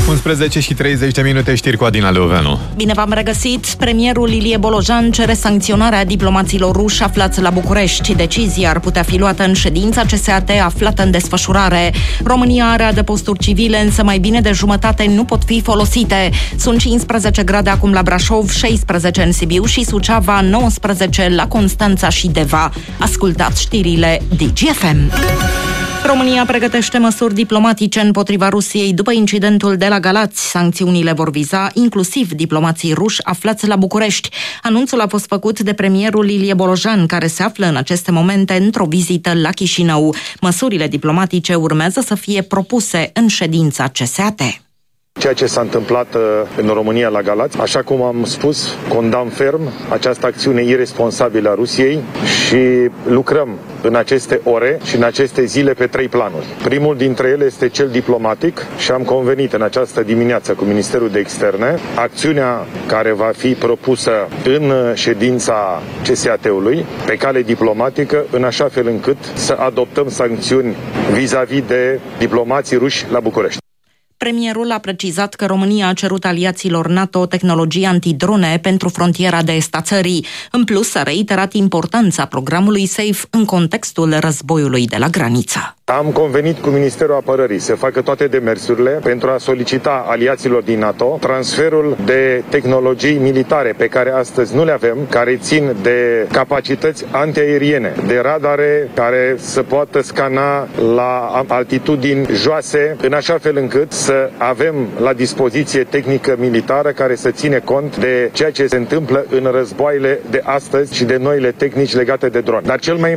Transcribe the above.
11:30 știri cu Adina Leoveanu. Bine v-am regăsit. Premierul Ilie Bolojan cere sancționarea diplomaților ruși aflați la București. Decizia ar putea fi luată în ședința CSAT aflată în desfășurare. România are adăposturi civile, însă mai bine de jumătate nu pot fi folosite. Sunt 15 grade acum la Brașov, 16 în Sibiu și Suceava, 19 la Constanța și Deva. Ascultați știrile DGFM. România pregătește măsuri diplomatice împotriva Rusiei după incidentul de la Galați. Sancțiunile vor viza inclusiv diplomații ruși aflați la București. Anunțul a fost făcut de premierul Ilie Bolojan, care se află în aceste momente într-o vizită la Chișinău. Măsurile diplomatice urmează să fie propuse în ședința CSAT. Ceea ce s-a întâmplat în România la Galați, așa cum am spus, condamn ferm această acțiune iresponsabilă a Rusiei și lucrăm în aceste ore și în aceste zile pe 3 planuri. Primul dintre ele este cel diplomatic și am convenit în această dimineață cu Ministerul de Externe acțiunea care va fi propusă în ședința CSAT-ului pe cale diplomatică, în așa fel încât să adoptăm sancțiuni vis-a-vis de diplomații ruși la București. Premierul a precizat că România a cerut aliaților NATO tehnologie antidrone pentru frontiera de est a țării. În plus, a reiterat importanța programului SAFE în contextul războiului de la graniță. Am convenit cu Ministerul Apărării să facă toate demersurile pentru a solicita aliaților din NATO transferul de tehnologii militare pe care astăzi nu le avem, care țin de capacități antiaeriene, de radare care să poată scana la altitudini joase, în așa fel încât să avem la dispoziție tehnică militară care să ține cont de ceea ce se întâmplă în războaiele de astăzi și de noile tehnici legate de drone. Dar cel mai